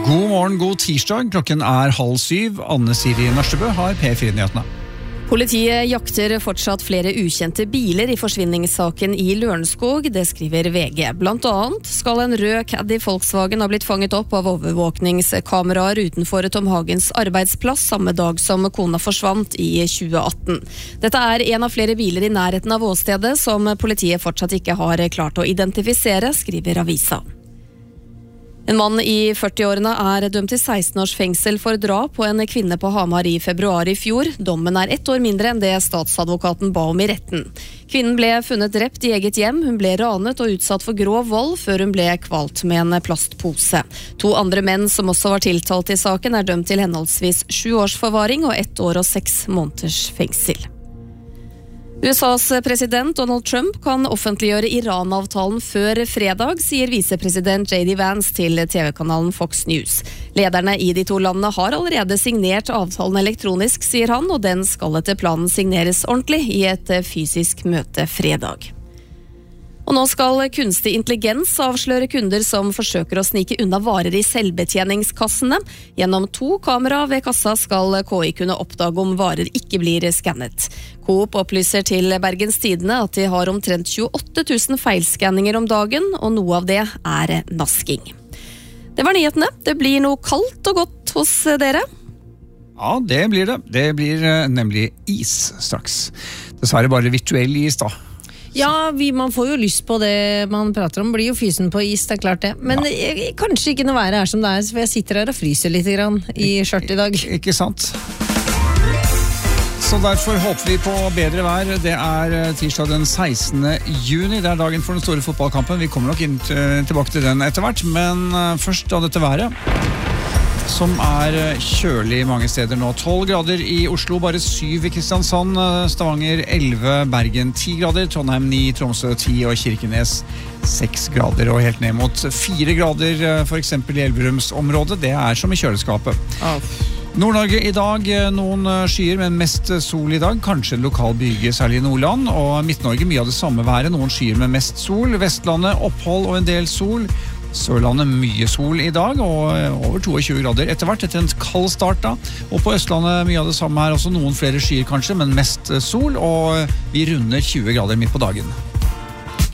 God morgen, god tirsdag. Klokken 6:30. Anne Siri Nørstebø har P4-nyhetene. Politiet jakter fortsatt flere ukjente biler i forsvinningssaken i Lørenskog, det skriver VG. Blant annet skal en rød Caddy Volkswagen ha blitt fanget opp av overvåkningskameraer utenfor Tom Hagens arbeidsplass samme dag som kona forsvant i 2018. Dette er en av flere biler i nærheten av åstedet som politiet fortsatt ikke har klart å identifisere, skriver avisa. En mann i 40-årene er dømt til 16 års fengsel for drap på en kvinne på Hamar i februar i fjor. Dommen er 1 år mindre enn det statsadvokaten ba om i retten. Kvinnen ble funnet drept i eget hjem, hun ble ranet og utsatt for grov vold før hun ble kvalt med en plastpose. 2 andre menn som også var tiltalt i saken er dømt til henholdsvis 7 års forvaring og 1 år og 6 måneders fengsel. USAs president Donald Trump kan offentliggjøre Iran-avtalen før fredag, sier visepresident J.D. Vance til TV-kanalen Fox News. Lederne i de 2 landene har allerede signert avtalen elektronisk, sier han, og den skal etter planen signeres ordentlig i et fysisk møte fredag. Og nå skal kunstig intelligens avsløre kunder som forsøker å snike unna varer i selvbetjeningskassene. Gjennom 2 kamera ved kassa skal KI kunne oppdage om varer ikke blir skannet. Coop opplyser til Bergens Tidende at de har omtrent 28 000 feilskanninger om dagen, og noe av det er nasking. Det var nyhetene. Det blir noe kaldt og godt hos dere. Ja, det blir det. Det blir nemlig is straks. Dessverre bare virtuell is da. Ja, man får jo lyst på det man prater om. Blir jo fysen på is, det er klart det. Men kanskje ikke noe været er som det er, for jeg sitter her og fryser litt grann i skjørt i dag. Ikke sant? Så derfor håper vi på bedre vær. Det er tirsdag den 16. juni. Det er dagen for den store fotballkampen. Vi kommer nok tilbake til den etter hvert, men først av dette været, som er kjølig mange steder nå. 12 grader i Oslo, bare 7 i Kristiansand, Stavanger 11, Bergen 10 grader, Trondheim 9, Tromsø 10 og Kirkenes 6 grader, og helt ned mot 4 grader for eksempel i Elverumsområdet. Det er som i kjøleskapet. Nord-Norge i dag, noen skyer, men mest sol i dag. Kanskje en lokal byge, særlig i Nordland, og Midt-Norge mye av det samme været. Noen skyer med mest sol. Vestlandet opphold og en del sol. Sørlandet mye sol i dag, og over 22 grader etter hvert, etter en kald start da. Og på Østlandet mye av det samme her, også noen flere skyer kanskje, men mest sol, og vi runder 20 grader midt på dagen.